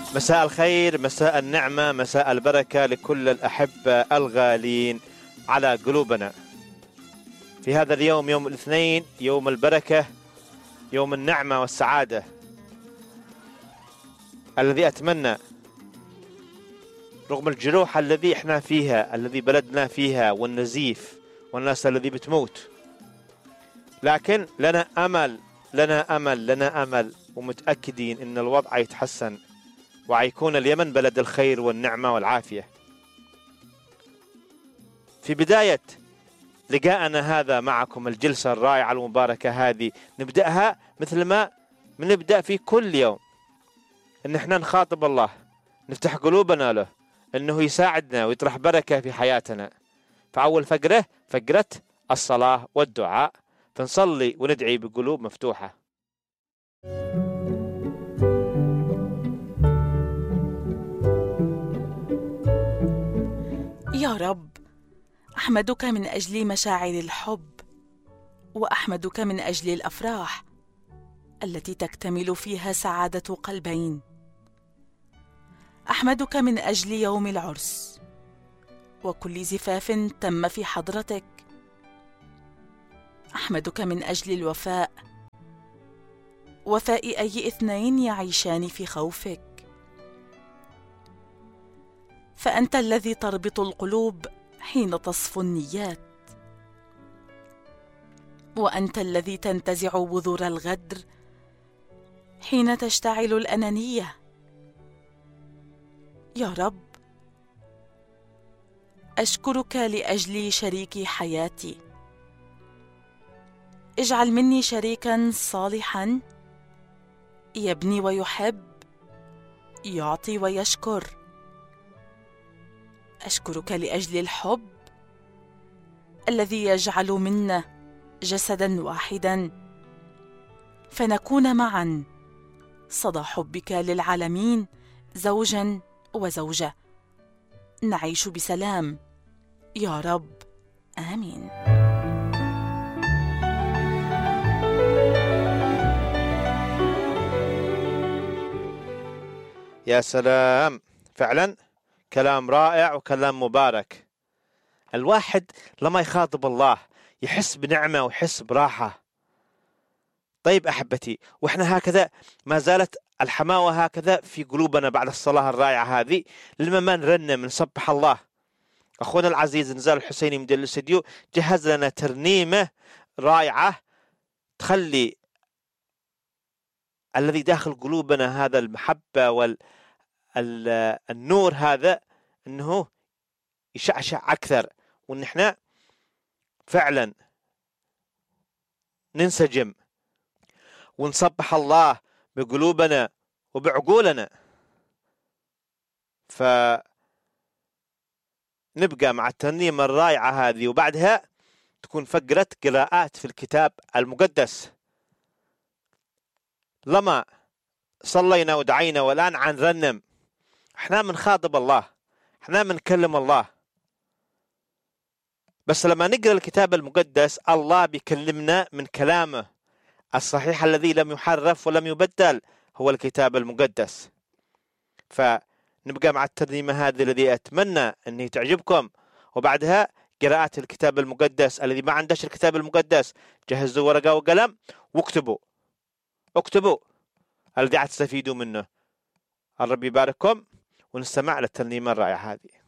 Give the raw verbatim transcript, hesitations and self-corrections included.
مساء الخير، مساء النعمة، مساء البركة لكل الأحبة الغالين على قلوبنا في هذا اليوم، يوم الاثنين، يوم البركة، يوم النعمة والسعادة، الذي أتمنى رغم الجروح الذي احنا فيها، الذي بلدنا فيها، والنزيف والناس الذي بتموت، لكن لنا أمل لنا أمل لنا أمل ومتأكدين إن الوضع يتحسن ويكون اليمن بلد الخير والنعمة والعافية. في بداية لقاءنا هذا معكم، الجلسة الرائعة المباركة هذه نبدأها مثل ما نبدأ في كل يوم، إن احنا نخاطب الله، نفتح قلوبنا له، إنه يساعدنا ويطرح بركة في حياتنا. فأول فقرة فقرة الصلاة والدعاء، فنصلي وندعي بقلوب مفتوحة. يا رب، أحمدك من أجل مشاعر الحب، وأحمدك من أجل الأفراح التي تكتمل فيها سعادة قلبين. أحمدك من أجل يوم العرس وكل زفاف تم في حضرتك. أحمدك من أجل الوفاء، وفاء أي اثنين يعيشان في خوفك، فأنت الذي تربط القلوب حين تصفو النيات، وأنت الذي تنتزع بذور الغدر حين تشتعل الأنانية. يا رب، أشكرك لأجل شريك حياتي. اجعل مني شريكا صالحا يبني ويحب، يعطي ويشكر. أشكرك لأجل الحب الذي يجعل منا جسدا واحدا، فنكون معا صدى حبك للعالمين، زوجا وزوجة، نعيش بسلام. يا رب، آمين. يا سلام، فعلا كلام رائع وكلام مبارك. الواحد لما يخاطب الله يحس بنعمة ويحس براحة. طيب أحبتي، وإحنا هكذا ما زالت الحماوة هكذا في قلوبنا بعد الصلاة الرائعة هذه، لما ما نرنم نسبح الله. أخونا العزيز نزار الحسيني مدير الاستديو جهز لنا ترنيمة رائعة تخلي الذي داخل قلوبنا هذا المحبة والنور هذا أنه يشعشع أكثر، وأن احنا فعلا ننسجم ونصبح الله بقلوبنا وبعقولنا. فنبقى مع الترنيمة الرائعة هذه، وبعدها تكون فقرة قراءات في الكتاب المقدس. لما صلينا ودعينا والآن عن رنم، احنا منخاطب الله، احنا منكلم الله. بس لما نقرأ الكتاب المقدس الله بيكلمنا من كلامه الصحيح الذي لم يحرف ولم يبدل، هو الكتاب المقدس. فنبقى مع الترنيمة هذه الذي أتمنى أنه تعجبكم، وبعدها قراءة الكتاب المقدس. الذي ما عندش الكتاب المقدس جهزوا ورقة وقلم واكتبوا اكتبوا الذي تستفيدوا منه. الرب يبارككم، ونستمع للترنيمة الرائعة هذه.